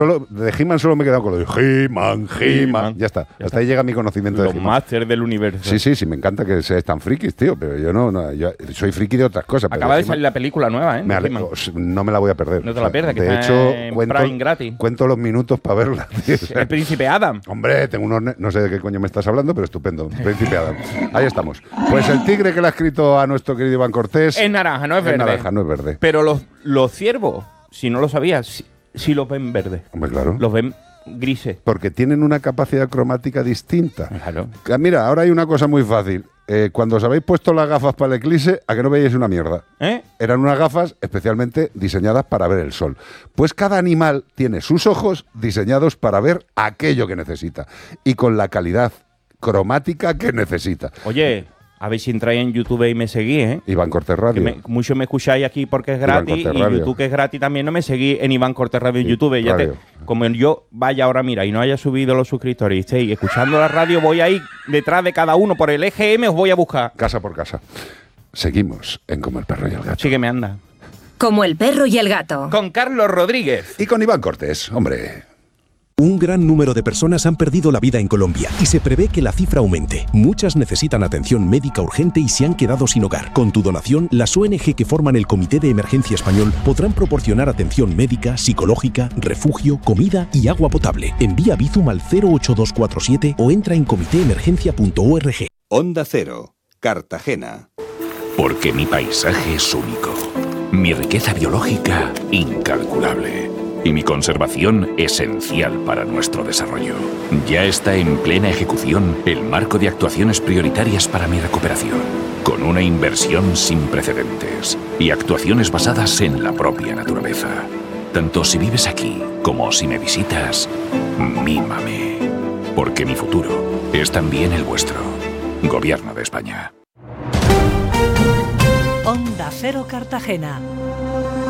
De He-Man solo me he quedado con lo de He-Man. Ya está. Hasta ahí llega mi conocimiento de Los He-Man. máster del universo. Sí, me encanta que seas tan frikis, tío, pero yo soy friki de otras cosas. Acaba de salir la película nueva, ¿eh? No me la voy a perder. No te la pierdas, que de está hecho, en Prime gratis. cuento los minutos para verla. Tío, o sea, El Príncipe Adam. Hombre, tengo no sé de qué coño me estás hablando, pero estupendo. Príncipe Adam. Ahí estamos. Pues el tigre que le ha escrito a nuestro querido Iván Cortés Es naranja, no es verde. naranja, no es verde. Pero los ciervos, si no lo sabías, sí los ven verdes. Hombre, claro. Los ven grises. Porque tienen una capacidad cromática distinta. Claro. Mira, ahora hay una cosa muy fácil. Cuando os habéis puesto las gafas para el eclipse, ¿a que no veíais una mierda? Eran unas gafas especialmente diseñadas para ver el sol. Pues cada animal tiene sus ojos diseñados para ver aquello que necesita y con la calidad cromática que necesita. Oye, a ver si entráis en YouTube y me seguís, ¿eh? Iván Cortés Radio. Muchos me escucháis aquí porque es gratis y YouTube que es gratis también no me seguís en Iván Cortés Radio en YouTube. Como yo vaya ahora, mira, y no haya subido los suscriptores y estéis escuchando la radio, voy ahí detrás de cada uno por el EGM, os voy a buscar. Casa por casa. Seguimos en Como el perro y el gato. Sígueme, anda. Como el perro y el gato. Con Carlos Rodríguez. Y con Iván Cortés, hombre. Un gran número de personas han perdido la vida en Colombia y se prevé que la cifra aumente. Muchas necesitan atención médica urgente y se han quedado sin hogar. Con tu donación, las ONG que forman el Comité de Emergencia Español podrán proporcionar atención médica, psicológica, refugio, comida y agua potable. Envía Bizum al 08247 o entra en comitéemergencia.org. Onda Cero, Cartagena. Porque mi paisaje es único. Mi riqueza biológica, incalculable. Y mi conservación esencial para nuestro desarrollo. Ya está en plena ejecución el marco de actuaciones prioritarias para mi recuperación, con una inversión sin precedentes y actuaciones basadas en la propia naturaleza. Tanto si vives aquí como si me visitas, mímame. Porque mi futuro es también el vuestro. Gobierno de España. Onda Cero Cartagena.